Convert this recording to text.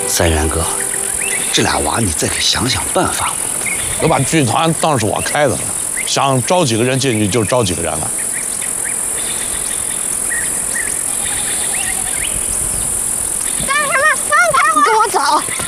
三元哥，这俩娃你再给想想办法。 都把剧团当是我开的了，想招几个人进去就招几个人了。 干什么？放开我！跟我走！